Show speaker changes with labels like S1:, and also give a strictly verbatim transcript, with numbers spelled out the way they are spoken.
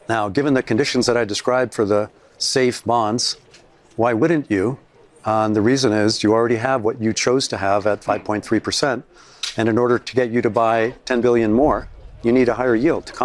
S1: Now, given the conditions that I described for the safe bonds, why wouldn't you? Uh, and the reason is you already have what you chose to have at five point three percent. And in order to get you to buy ten billion more, you need a higher yield to